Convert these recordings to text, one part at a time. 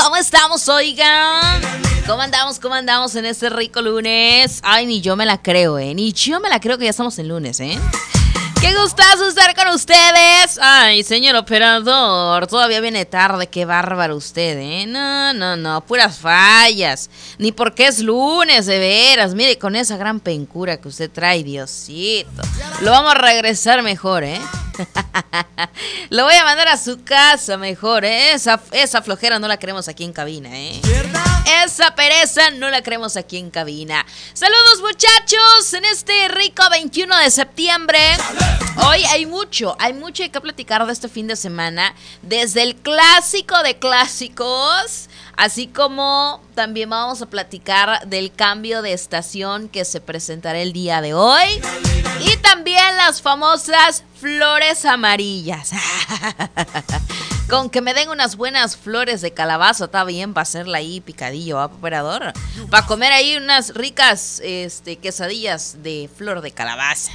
¿Cómo estamos, oigan? ¿Cómo andamos en este rico lunes? Ay, ni yo me la creo, ni yo me la creo que ya estamos en lunes, ¡Qué gustazo estar con ustedes! Ay, señor operador, todavía viene tarde, qué bárbaro usted, No, puras fallas. Ni porque es lunes, de veras. Mire, con esa gran pencura que usted trae, Diosito. Lo vamos a regresar mejor, Lo voy a mandar a su casa mejor, Esa flojera no la queremos aquí en cabina, Esa pereza no la queremos aquí en cabina. Saludos, muchachos, en este rico 21 de septiembre. Hoy hay mucho que platicar de este fin de semana. Desde el clásico de clásicos, así como también vamos a platicar del cambio de estación que se presentará el día de hoy. Y también las famosas flores amarillas. Con que me den unas buenas flores de calabaza, está bien para hacerla ahí picadillo, operador. Para comer ahí unas ricas quesadillas de flor de calabaza.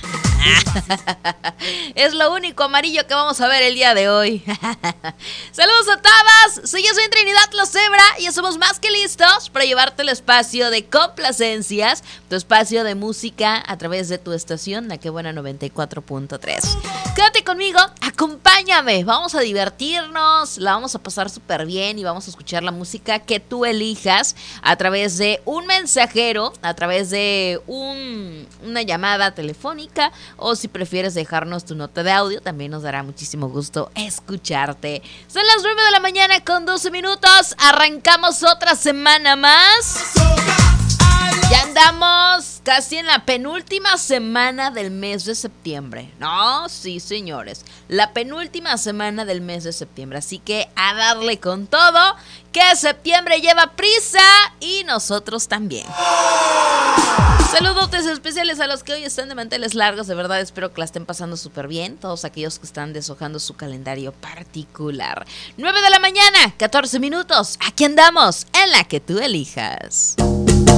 Es lo único amarillo que vamos a ver el día de hoy. Saludos a todas. Yo soy Trinidad La Cebra y estamos más que listos para llevarte el espacio de complacencias, tu espacio de música a través de tu estación, la que buena 94.3. Quédate conmigo, acompáñame, vamos a divertirnos, la vamos a pasar súper bien y vamos a escuchar la música que tú elijas a través de un mensajero, a través de una llamada telefónica, o si prefieres dejarnos tu nota de audio, también nos dará muchísimo gusto escucharte. Son las 9 de la mañana con 12 minutos, arrancamos otra semana más. Ya andamos casi en la penúltima semana del mes de septiembre. No, sí, señores, la penúltima semana del mes de septiembre. Así que a darle con todo, que septiembre lleva prisa y nosotros también. Saludos especiales a los que hoy están de manteles largos. De verdad espero que la estén pasando súper bien. Todos aquellos que están deshojando su calendario particular. 9 de la mañana, 14 minutos. Aquí andamos en la que tú elijas.